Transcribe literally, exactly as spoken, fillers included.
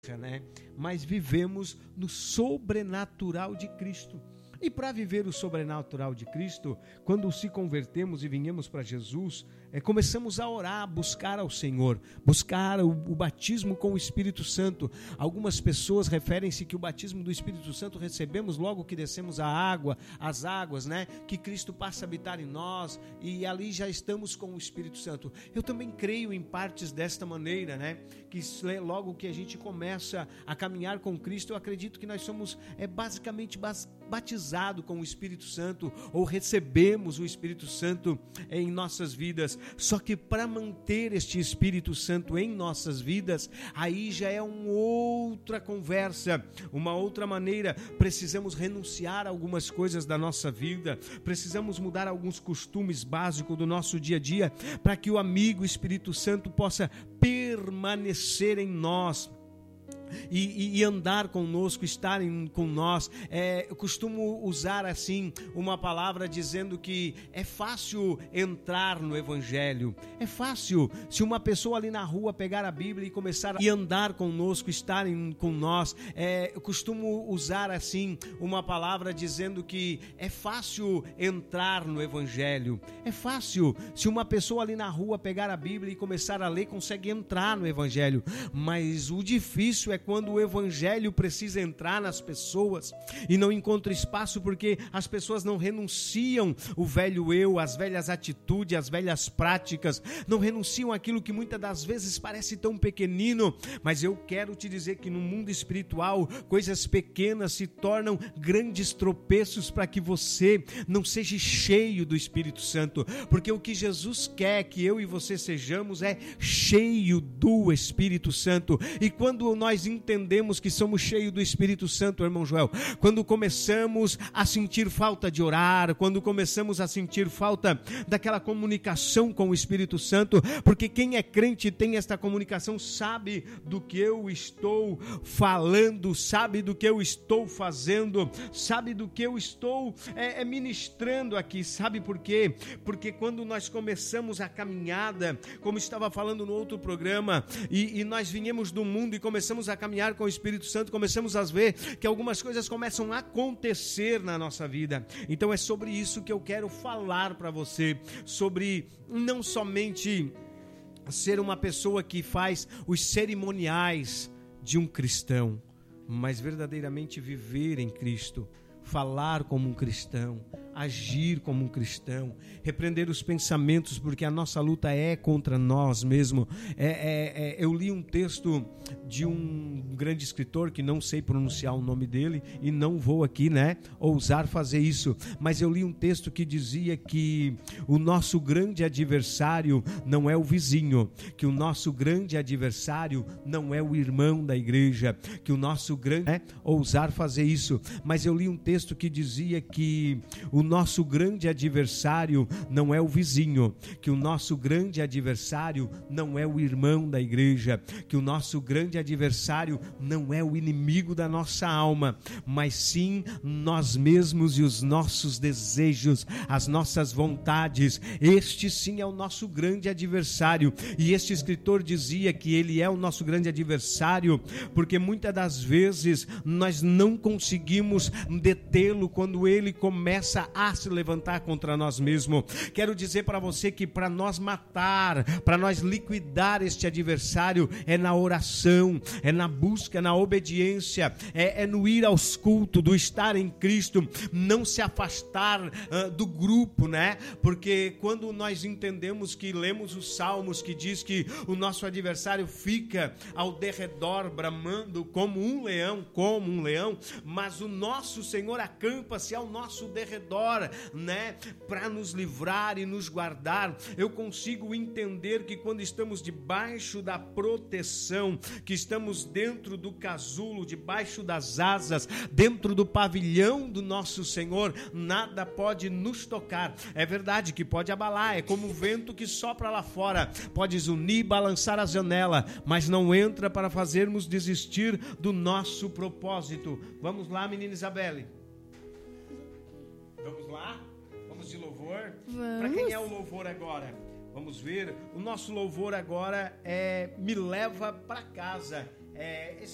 né? Mas vivemos no sobrenatural de Cristo. E para viver o sobrenatural de Cristo, quando se convertemos e viemos para Jesus, é, começamos a orar, buscar ao Senhor, buscar o, o batismo com o Espírito Santo. Algumas pessoas referem-se que o batismo do Espírito Santo recebemos logo que descemos a água, as águas, né? Que Cristo passa a habitar em nós e ali já estamos com o Espírito Santo. Eu também creio em partes desta maneira, né? Que logo que a gente começa a caminhar com Cristo, eu acredito que nós somos é, basicamente batizados com o Espírito Santo ou recebemos o Espírito Santo em nossas vidas. Só que para manter este Espírito Santo em nossas vidas, aí já é uma outra conversa, uma outra maneira. Precisamos renunciar a algumas coisas da nossa vida, precisamos mudar alguns costumes básicos do nosso dia a dia, para que o amigo Espírito Santo possa permanecer em nós. E, e andar conosco, estar em, com nós. É, eu costumo usar assim uma palavra dizendo que é fácil entrar no Evangelho. É fácil se uma pessoa ali na rua pegar a Bíblia e começar a andar conosco, estar em, com nós. É, eu costumo usar assim uma palavra dizendo que é fácil entrar no Evangelho. É fácil se uma pessoa ali na rua pegar a Bíblia e começar a ler, consegue entrar no Evangelho. Mas o difícil é quando o Evangelho precisa entrar nas pessoas e não encontra espaço porque as pessoas não renunciam o velho eu, as velhas atitudes, as velhas práticas, não renunciam àquilo que muitas das vezes parece tão pequenino. Mas eu quero te dizer que no mundo espiritual, coisas pequenas se tornam grandes tropeços para que você não seja cheio do Espírito Santo, porque o que Jesus quer que eu e você sejamos é cheio do Espírito Santo. E quando nós entendemos que somos cheios do Espírito Santo, irmão Joel, quando começamos a sentir falta de orar, quando começamos a sentir falta daquela comunicação com o Espírito Santo, porque quem é crente tem esta comunicação, sabe do que eu estou falando, sabe do que eu estou fazendo, sabe do que eu estou é, é, ministrando aqui. Sabe por quê? Porque quando nós começamos a caminhada, como estava falando no outro programa, e, e nós viemos do mundo e começamos a caminhar com o Espírito Santo, começamos a ver que algumas coisas começam a acontecer na nossa vida. Então é sobre isso que eu quero falar para você, sobre não somente ser uma pessoa que faz os cerimoniais de um cristão, mas verdadeiramente viver em Cristo, falar como um cristão, agir como um cristão, repreender os pensamentos, porque a nossa luta é contra nós mesmos. É, é, é, eu li um texto de um grande escritor, que não sei pronunciar o nome dele, e não vou aqui, né, ousar fazer isso, mas eu li um texto que dizia que o nosso grande adversário não é o vizinho, que o nosso grande adversário não é o irmão da igreja, que o nosso grande... É, ousar fazer isso, mas eu li um texto que dizia que o nosso grande adversário não é o vizinho, que o nosso grande adversário não é o irmão da igreja, que o nosso grande adversário não é o inimigo da nossa alma, mas sim nós mesmos e os nossos desejos, as nossas vontades. Este sim é o nosso grande adversário. E este escritor dizia que ele é o nosso grande adversário porque muitas das vezes nós não conseguimos detê-lo quando ele começa a se levantar contra nós mesmos. Quero dizer para você que para nós matar, para nós liquidar este adversário, é na oração, é na busca, na obediência, é, é no ir aos cultos, do estar em Cristo, não se afastar uh, do grupo, né? Porque quando nós entendemos que lemos os Salmos que diz que o nosso adversário fica ao derredor bramando como um leão, como um leão, mas o nosso Senhor acampa-se ao nosso derredor, né, para nos livrar e nos guardar. Eu consigo entender que quando estamos debaixo da proteção, que estamos dentro do casulo, debaixo das asas, dentro do pavilhão do nosso Senhor, nada pode nos tocar. É verdade que pode abalar, é como o vento que sopra lá fora, pode zunir, balançar a janela, mas não entra para fazermos desistir do nosso propósito. Vamos lá, menina Isabelle? Vamos lá? Vamos de louvor? Para quem é o louvor agora? Vamos ver. O nosso louvor agora é Me Leva para Casa. É,